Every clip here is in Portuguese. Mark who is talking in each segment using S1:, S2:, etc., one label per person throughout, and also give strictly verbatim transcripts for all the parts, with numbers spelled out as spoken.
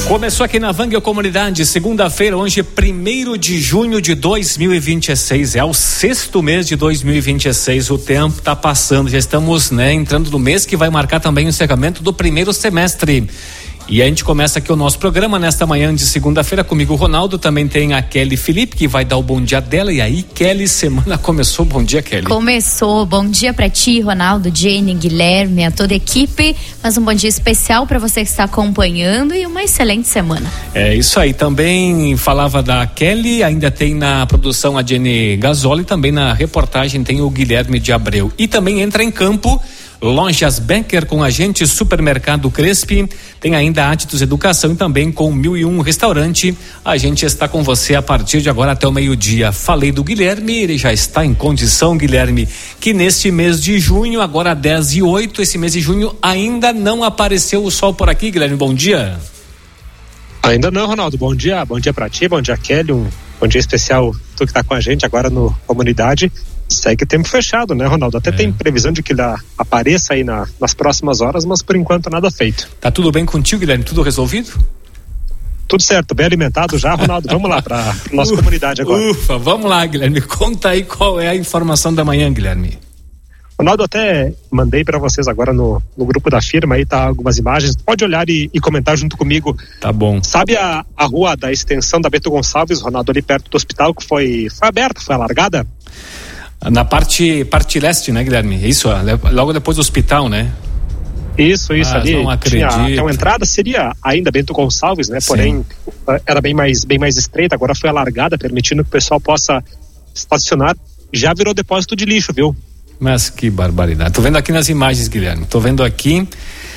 S1: Começou aqui na Vangel Comunidade, segunda-feira, hoje, primeiro de junho de dois mil e vinte e seis. É o sexto mês de dois mil e vinte e seis. O tempo está passando, já estamos, né, entrando no mês que vai marcar também o encerramento do primeiro semestre. E a gente começa aqui o nosso programa nesta manhã de segunda-feira comigo, Ronaldo. Também tem a Kelly Felipe, que vai dar o bom dia dela. E aí, Kelly, semana começou. Bom dia, Kelly.
S2: Começou. Bom dia pra ti, Ronaldo, Jenny, Guilherme, a toda a equipe. Mas um bom dia especial pra você que está acompanhando e uma excelente semana. É
S1: isso aí. Também falava da Kelly, ainda tem na produção a Jenny Gasoli, também na reportagem tem o Guilherme de Abreu. E também entra em campo Lojas Becker com Agente Supermercado Crespi, tem ainda Atitus Educação e também com Mil e Um Restaurante. A gente está com você a partir de agora até o meio-dia. Falei do Guilherme, ele já está em condição, Guilherme, que neste mês de junho, agora dez e oito, esse mês de junho ainda não apareceu o sol por aqui, Guilherme, bom dia.
S3: Ainda não, Ronaldo, bom dia, bom dia pra ti, bom dia, Kelly, um bom dia especial, tu que tá com a gente agora no Comunidade. Segue tempo fechado, né, Ronaldo? Até é. Tem previsão de que ele apareça aí na, nas próximas horas, mas por enquanto nada feito.
S1: Tá tudo bem contigo, Guilherme? Tudo resolvido?
S3: Tudo certo, bem alimentado já, Ronaldo. Vamos lá para nossa ufa, comunidade agora.
S1: Ufa, vamos lá, Guilherme. Conta aí qual é a informação da manhã, Guilherme.
S3: Ronaldo, até mandei para vocês agora no, no grupo da firma, aí tá algumas imagens, pode olhar e, e comentar junto comigo.
S1: Tá bom.
S3: Sabe a, a rua da extensão da Bento Gonçalves, Ronaldo, ali perto do hospital, que foi, foi aberta, foi alargada?
S1: Na parte, parte leste, né, Guilherme? Isso, logo depois do hospital, né?
S3: Isso, isso,
S1: ah,
S3: ali
S1: não acredito.
S3: Tinha, tinha uma entrada, seria ainda Bento Gonçalves, né? Sim. Porém, era bem mais, bem mais estreita, agora foi alargada, permitindo que o pessoal possa estacionar. Já virou depósito de lixo, viu?
S1: Mas que barbaridade. Tô vendo aqui nas imagens, Guilherme, tô vendo aqui,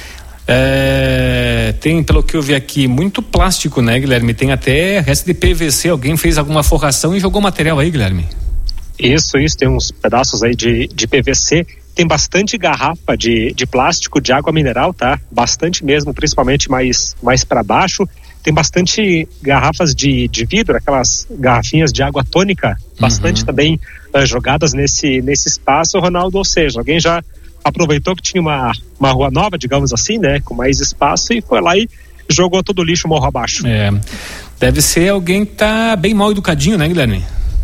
S1: é, tem, pelo que eu vi aqui, muito plástico, né, Guilherme? Tem até resto de P V C, alguém fez alguma forração e jogou material aí, Guilherme?
S3: Isso, isso, tem uns pedaços aí de, de P V C, tem bastante garrafa de, de plástico, de água mineral, tá? Bastante mesmo, principalmente mais, mais para baixo. Tem bastante garrafas de, de vidro, aquelas garrafinhas de água tônica, bastante uhum. também uh, jogadas nesse, nesse espaço, Ronaldo. Ou seja, alguém já aproveitou que tinha uma, uma rua nova, digamos assim, né? Com mais espaço e foi lá e jogou todo o lixo morro abaixo.
S1: É, deve ser alguém que tá bem mal educadinho, né, Guilherme?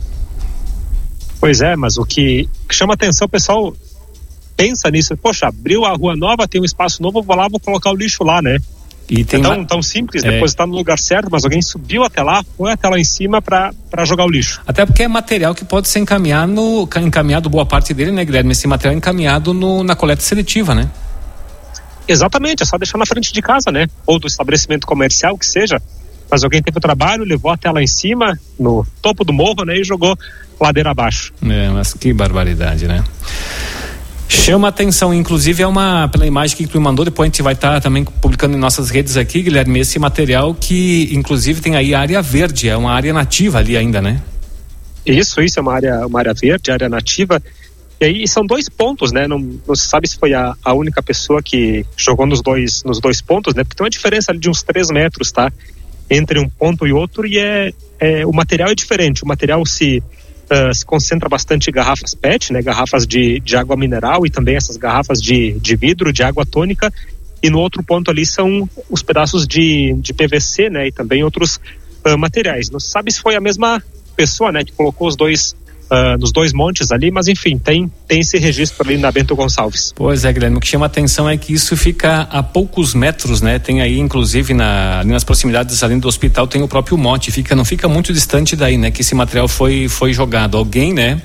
S3: Pois é, mas o que chama atenção, o pessoal pensa nisso, poxa, abriu a rua nova, tem um espaço novo, vou lá, vou colocar o lixo lá, né? E tem é tão, uma... tão simples, é. Depositar no lugar certo, mas alguém subiu até lá, foi até lá em cima para jogar o lixo.
S1: Até porque é material que pode ser encaminhado, no, encaminhado boa parte dele, né, Guilherme? Esse material é encaminhado no, na coleta seletiva, né?
S3: Exatamente, é só deixar na frente de casa, né? Ou do estabelecimento comercial, que seja. Mas alguém teve o trabalho, levou até lá em cima, no topo do morro, né? E jogou ladeira abaixo.
S1: É, mas que barbaridade, né? Chama atenção, inclusive é uma, pela imagem que tu me mandou, depois a gente vai estar tá também publicando em nossas redes aqui, Guilherme, esse material que inclusive tem aí a área verde, é uma área nativa ali ainda, né?
S3: Isso, isso, é uma área, uma área verde, área nativa. E aí são dois pontos, né? Não, não se sabe se foi a, a única pessoa que jogou nos dois, nos dois pontos, né? Porque tem uma diferença ali de uns três metros, tá? Entre um ponto e outro, e é, é o material é diferente. O material se, uh, se concentra bastante em garrafas P E T, né? Garrafas de, de água mineral e também essas garrafas de, de vidro, de água tônica. E no outro ponto ali são os pedaços de, de P V C, né? E também outros uh, materiais. Não se sabe se foi a mesma pessoa, né? Que colocou os dois Uh, nos dois montes ali, mas enfim, tem, tem esse registro ali na Bento Gonçalves.
S1: Pois é, Guilherme, o que chama a atenção é que isso fica a poucos metros, né? Tem aí, inclusive, na, ali nas proximidades ali do hospital, tem o próprio monte, fica, não fica muito distante daí, né? Que esse material foi, foi jogado. Alguém, né?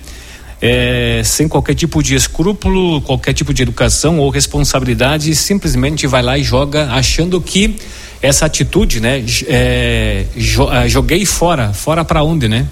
S1: É, sem qualquer tipo de escrúpulo, qualquer tipo de educação ou responsabilidade, simplesmente vai lá e joga, achando que essa atitude, né? É, jo, joguei fora, fora pra onde, né?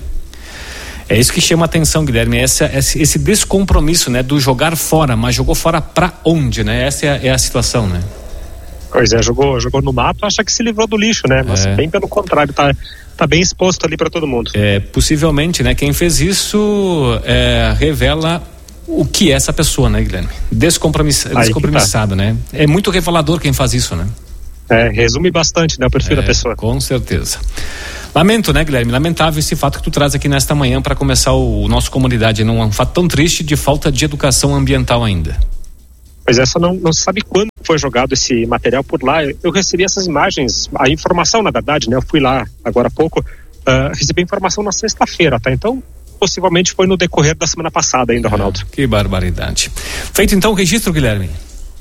S1: É isso que chama a atenção, Guilherme, essa, esse, esse descompromisso, né, do jogar fora, mas jogou fora pra onde, né? Essa é a, é a situação, né?
S3: Pois é, jogou, jogou no mato, acha que se livrou do lixo, né? Mas é. Bem pelo contrário, tá, tá bem exposto ali pra todo mundo.
S1: É, possivelmente, né? Quem fez isso é, revela o que é essa pessoa, né, Guilherme? Descompromiss, descompromissado, tá. Né? É muito revelador quem faz isso, né?
S3: É, resume bastante, né, o perfil
S1: é,
S3: da pessoa.
S1: Com certeza. Lamento, né, Guilherme? Lamentável esse fato que tu traz aqui nesta manhã para começar o, o nosso comunidade, num um fato tão triste de falta de educação ambiental ainda.
S3: Pois é, só não, não se sabe quando foi jogado esse material por lá. Eu recebi essas imagens, a informação na verdade, né? Eu fui lá agora há pouco, uh, recebi a informação na sexta-feira, tá? Então, possivelmente foi no decorrer da semana passada ainda, Ronaldo.
S1: Ah, que barbaridade. Feito então o registro, Guilherme.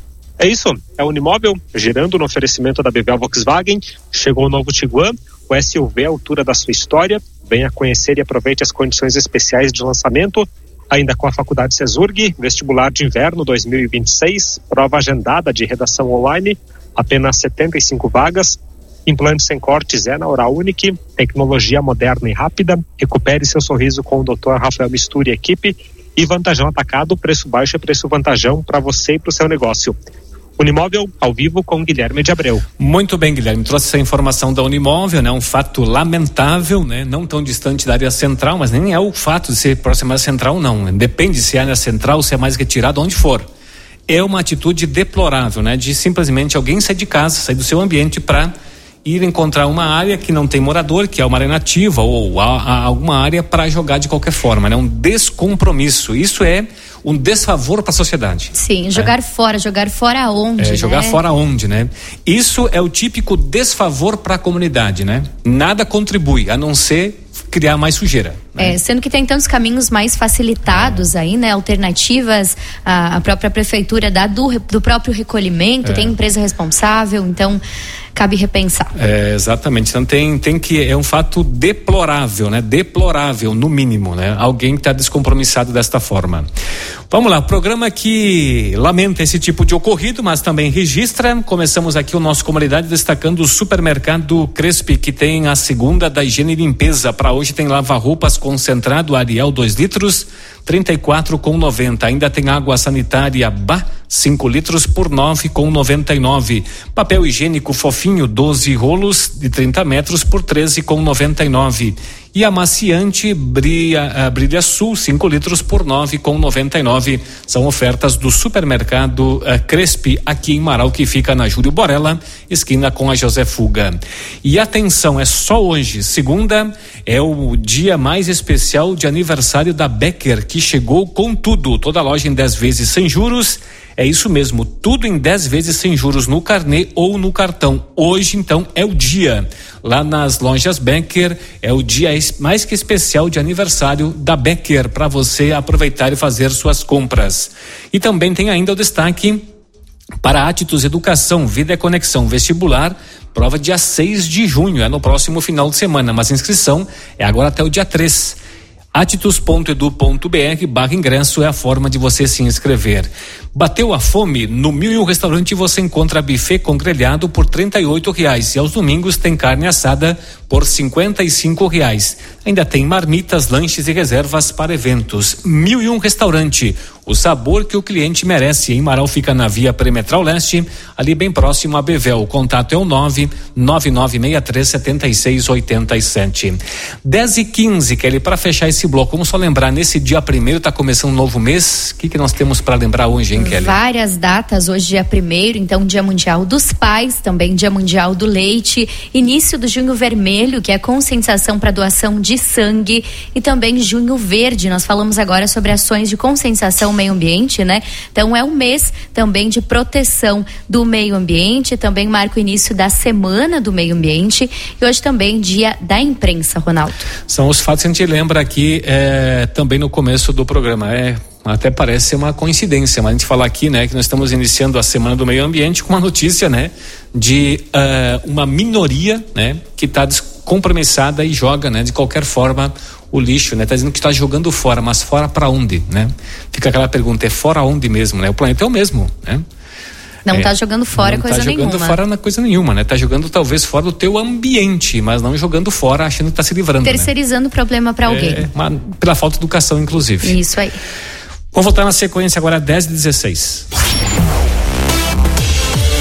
S3: É isso, é o Unimóvel, girando no oferecimento da B V Volkswagen. Chegou o novo Tiguan, o S U V à altura da sua história. Venha conhecer e aproveite as condições especiais de lançamento. Ainda com a Faculdade Cesurg, vestibular de inverno dois mil e vinte e seis, prova agendada de redação online, apenas setenta e cinco vagas. Implante sem cortes é na Oral Unique, tecnologia moderna e rápida. Recupere seu sorriso com o doutor Rafael Misturi e equipe. E Vantajão Atacado, preço baixo é preço vantajão para você e para o seu negócio. Unimóvel, ao vivo com Guilherme de Abreu.
S1: Muito bem, Guilherme, trouxe essa informação da Unimóvel, né? Um fato lamentável, né? Não tão distante da área central, mas nem é o fato de ser próximo à central, não. Depende se é área central, se é mais retirado, onde for. É uma atitude deplorável, né? De simplesmente alguém sair de casa, sair do seu ambiente para ir encontrar uma área que não tem morador, que é uma área nativa ou a, a, alguma área para jogar de qualquer forma, né? Um descompromisso. Isso é um desfavor para a sociedade.
S2: Sim, jogar é. fora, jogar fora onde,
S1: é,
S2: né?
S1: Jogar fora onde, né? Isso é o típico desfavor para a comunidade, né? Nada contribui, a não ser criar mais sujeira. Né?
S2: É, sendo que tem tantos caminhos mais facilitados é. aí, né? Alternativas, a, a própria prefeitura dá do, do próprio recolhimento, é. tem empresa responsável, então cabe repensar.
S1: É, exatamente, então tem, tem que, é um fato deplorável, né? Deplorável, no mínimo, né? Alguém que está descompromissado desta forma. Vamos lá, programa que lamenta esse tipo de ocorrido, mas também registra. Começamos aqui o nosso Comunidade destacando o supermercado Crespi, que tem a segunda da higiene e limpeza. Para hoje tem lava-roupas concentrado Ariel dois litros, trinta e quatro com noventa. Ainda tem água sanitária Bah, cinco litros por nove com noventa e nove. Papel higiênico fofinho doze rolos de trinta metros por treze com noventa e nove. E amaciante Brilha, Brilha Sul, cinco litros por nove com noventa e nove. São ofertas do supermercado uh, Crespi, aqui em Marau, que fica na Júlio Borella, esquina com a José Fuga. E atenção, é só hoje, segunda, é o dia mais especial de aniversário da Becker, que chegou com tudo. Toda loja em dez vezes sem juros. É isso mesmo, tudo em dez vezes sem juros no carnê ou no cartão. Hoje, então, é o dia. Lá nas lojas Becker, é o dia mais que especial de aniversário da Becker, para você aproveitar e fazer suas compras. E também tem ainda o destaque para Atitus Educação, Vida e Conexão Vestibular, prova dia seis de junho, é no próximo final de semana, mas a inscrição é agora até o dia três. atitus ponto edu ponto br barra ingresso é a forma de você se inscrever. Bateu a fome? No Mil e Um Restaurante você encontra buffet com grelhado por trinta e oito reais e aos domingos tem carne assada por cinquenta e cinco reais. Ainda tem marmitas, lanches e reservas para eventos. Mil e Um Restaurante, o sabor que o cliente merece. Em Marau fica na via Perimetral Leste, ali bem próximo a Bevel. O contato é o nove nove nove seis três sete seis oito sete. dez e quinze, Kelly, para fechar esse bloco, vamos só lembrar, nesse dia primeiro está começando um novo mês. O que, que nós temos para lembrar hoje, hein, Kelly?
S2: Várias datas, hoje dia primeiro, então Dia Mundial dos Pais, também Dia Mundial do Leite, início do Junho Vermelho, que é a conscientização para doação de sangue, e também Junho Verde. Nós falamos agora sobre ações de conscientização ao meio ambiente, né? Então é um mês também de proteção do meio ambiente, também marca o início da Semana do Meio Ambiente e hoje também Dia da Imprensa, Ronaldo.
S1: São os fatos que a gente lembra aqui é, também no começo do programa. É Até parece ser uma coincidência, mas a gente fala aqui, né, que nós estamos iniciando a Semana do Meio Ambiente com uma notícia, né, de uh, uma minoria, né, que está descompromissada e joga, né, de qualquer forma o lixo, né, tá dizendo que está jogando fora, mas fora para onde, né? Fica aquela pergunta, é fora onde mesmo, né? O planeta é o mesmo, né?
S2: Não está é, jogando fora
S1: não
S2: coisa
S1: tá
S2: nenhuma.
S1: Não está jogando fora na coisa nenhuma, né? Está jogando talvez fora do teu ambiente, mas não jogando fora achando que está se livrando,
S2: terceirizando, né, o problema para alguém.
S1: É, uma, pela falta de educação, inclusive.
S2: Isso aí.
S1: Vou voltar na sequência agora, dez e dezesseis.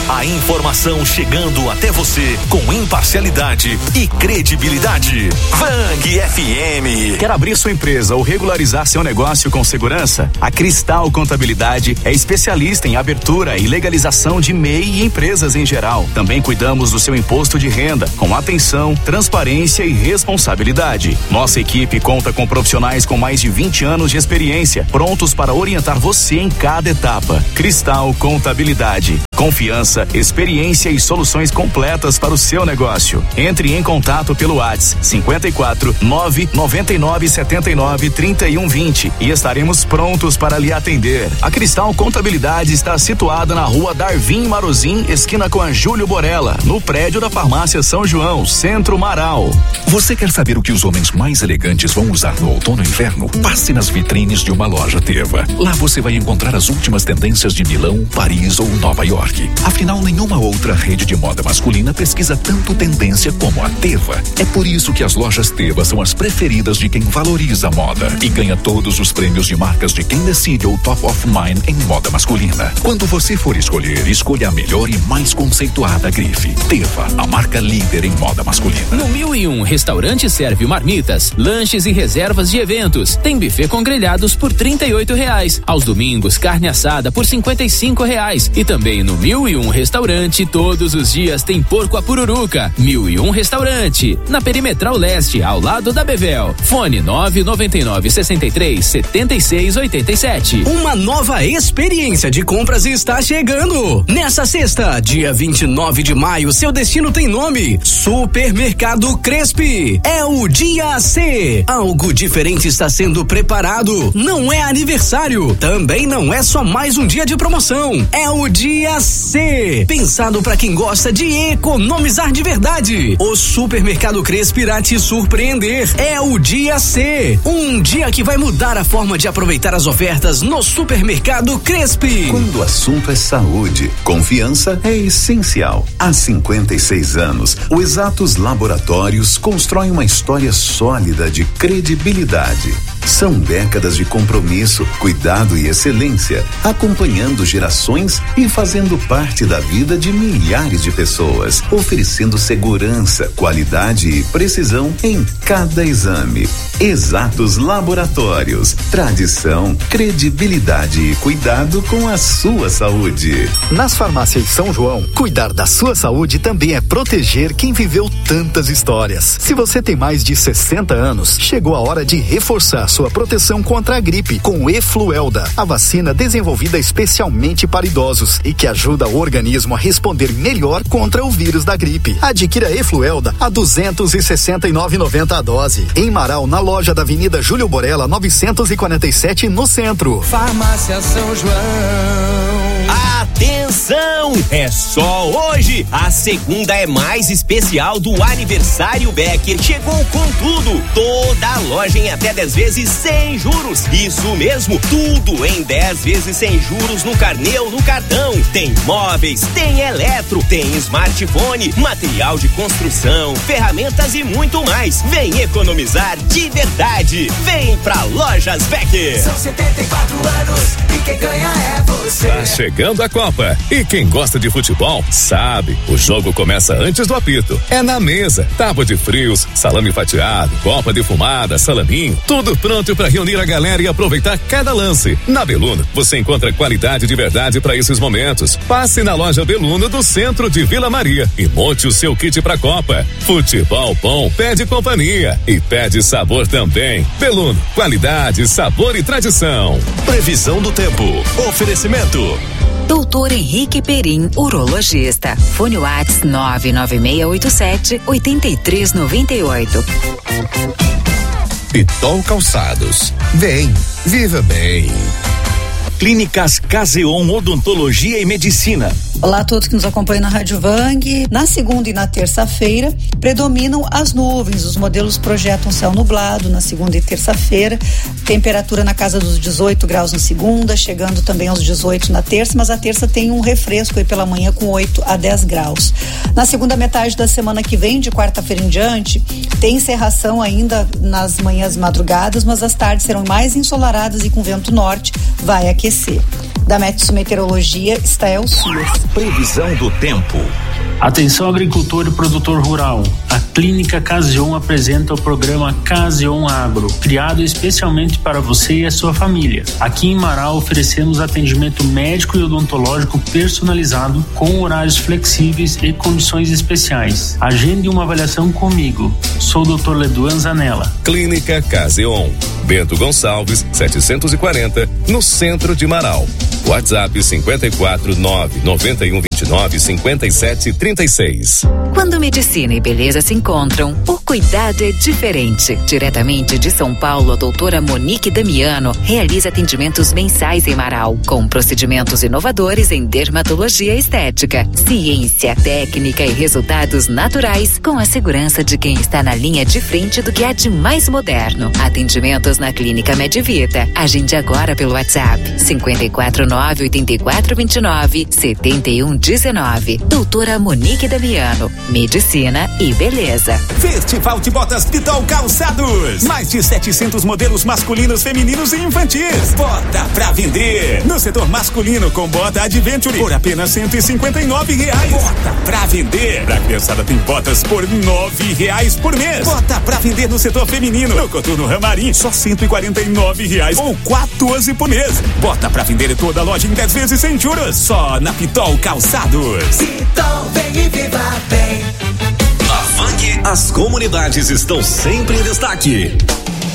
S4: A informação chegando até você com imparcialidade e credibilidade. Vang F M.
S5: Quer abrir sua empresa ou regularizar seu negócio com segurança? A Cristal Contabilidade é especialista em abertura e legalização de M E I e empresas em geral. Também cuidamos do seu imposto de renda, com atenção, transparência e responsabilidade. Nossa equipe conta com profissionais com mais de vinte anos de experiência, prontos para orientar você em cada etapa. Cristal Contabilidade. Confiança, experiência e soluções completas para o seu negócio. Entre em contato pelo WhatsApp cinquenta e quatro, nove noventa e nove, setenta e nove, trinta e um, vinte e estaremos prontos para lhe atender. A Cristal Contabilidade está situada na rua Darvin Marozin, esquina com a Júlio Borella, no prédio da Farmácia São João, Centro Marau.
S4: Você quer saber o que os homens mais elegantes vão usar no outono e inverno? Passe nas vitrines de uma loja Teva. Lá você vai encontrar as últimas tendências de Milão, Paris ou Nova York. Afinal, nenhuma outra rede de moda masculina pesquisa tanto tendência como a Teva. É por isso que as lojas Teva são as preferidas de quem valoriza a moda e ganha todos os prêmios de marcas de quem decide o Top of Mind em moda masculina. Quando você for escolher, escolha a melhor e mais conceituada grife. Teva, a marca líder em moda masculina.
S6: No mil e um Restaurante serve marmitas, lanches e reservas de eventos. Tem buffet com grelhados por trinta e oito reais. Aos domingos, carne assada por cinquenta e cinco reais. E também no mil e um Restaurante, todos os dias tem porco à pururuca. mil e um Restaurante, na Perimetral Leste, ao lado da Bevel. Fone nove nove nove, sessenta e três, setenta e seis, oitenta e sete.
S7: Uma nova experiência de compras está chegando. Nessa sexta, dia vinte e nove de maio, seu destino tem nome: Supermercado Crespi. É o Dia C. Algo diferente está sendo preparado. Não é aniversário, também não é só mais um dia de promoção. É o Dia C, pensado para quem gosta de economizar de verdade. O Supermercado Crespi irá te surpreender. É o Dia C, um dia que vai mudar a forma de aproveitar as ofertas no Supermercado Crespi.
S8: Quando o assunto é saúde, confiança é essencial. Há cinquenta e seis anos, o Exatos Laboratórios constrói uma história sólida de credibilidade. São décadas de compromisso, cuidado e excelência, acompanhando gerações e fazendo parte da vida de milhares de pessoas, oferecendo segurança, qualidade e precisão em cada exame. Exatos Laboratórios, tradição, credibilidade e cuidado com a sua saúde.
S5: Nas farmácias São João, cuidar da sua saúde também é proteger quem viveu tantas histórias. Se você tem mais de sessenta anos, chegou a hora de reforçar sua proteção contra a gripe com o Efluelda, a vacina desenvolvida especialmente para idosos e que ajuda o organismo a responder melhor contra o vírus da gripe. Adquira Efluelda a duzentos e sessenta e nove reais e noventa centavos a dose. Em Marau, na loja da Avenida Júlio Borella, novecentos e quarenta e sete, no centro.
S7: Farmácia São João.
S9: Atenção! É só hoje! A segunda é mais especial do aniversário Becker. Chegou com tudo! Toda a loja em até dez vezes sem juros. Isso mesmo, tudo em dez vezes sem juros no carnê ou no cartão. Tem móveis, tem eletro, tem smartphone, material de construção, ferramentas e muito mais. Vem economizar de verdade. Vem pra Lojas Becker.
S10: São setenta e quatro anos e quem ganha é você.
S4: Tá chegando a Copa e quem gosta de futebol sabe, o jogo começa antes do apito. É na mesa, tábua de frios, salame fatiado, copa defumada, salaminho, tudo pronto para reunir a galera e aproveitar cada lance. Na Beluno, você encontra qualidade de verdade para esses momentos. Passe na loja Beluno do centro de Vila Maria e monte o seu kit pra Copa. Futebol bom pede companhia e pede sabor também. Beluno, qualidade, sabor e tradição.
S8: Previsão do tempo. Oferecimento
S11: Doutor Henrique Perim, urologista. Fone Whats nove nove seis oito sete, oito três nove oito.
S4: Pitol Calçados. Vem, viva bem. Clínicas Caseon Odontologia e Medicina.
S12: Olá a todos que nos acompanham na Rádio Vang. Na segunda e na terça-feira predominam as nuvens. Os modelos projetam céu nublado na segunda e terça-feira. Temperatura na casa dos dezoito graus na segunda, chegando também aos dezoito na terça, mas a terça tem um refresco aí pela manhã com oito a dez graus. Na segunda metade da semana que vem, de quarta-feira em diante, tem encerração ainda nas manhãs madrugadas, mas as tardes serão mais ensolaradas e com vento norte vai aquecer. da Metsu Meteorologia, Stael Suas.
S13: Previsão do tempo.
S14: Atenção agricultor e produtor rural. A Clínica Casion apresenta o programa Casion Agro, criado especialmente para você e a sua família. Aqui em Marau oferecemos atendimento médico e odontológico personalizado com horários flexíveis e condições especiais. Agende uma avaliação comigo. Sou o doutor Leduan Zanella.
S15: Clínica Casion, Bento Gonçalves, setecentos e quarenta, no centro de Marau. WhatsApp cinquenta e quatro, nove noventa e um vinte e nove, cinquenta e sete, trinta e seis.
S11: Quando medicina e beleza se encontram, o cuidado é diferente. Diretamente de São Paulo, a doutora Monique Damiano realiza atendimentos mensais em Marau, com procedimentos inovadores em dermatologia e estética, ciência, técnica e resultados naturais, com a segurança de quem está na linha de frente do que há de mais moderno. Atendimentos na Clínica Medivita. Agende agora pelo WhatsApp cinquenta e quatro, nove oitenta e quatro, vinte e nove, setenta e um, dezenove. Doutora Monique Damiano, medicina e beleza.
S16: Festival de Botas Pitol Calçados. Mais de setecentos modelos masculinos, femininos e infantis. Bota pra vender. No setor masculino com bota Adventure por apenas cento e cinquenta e nove reais. Bota pra vender. Pra criançada tem botas por nove reais por mês. Bota pra vender no setor feminino. No Coturno Ramarim, só cento e quarenta e nove reais ou quatorze por mês. Bota pra vender toda a loja em dez vezes sem juros. Só na Pitol Calçados.
S10: Pitol, vem e viva bem.
S13: Na Funk, as comunidades estão sempre em destaque.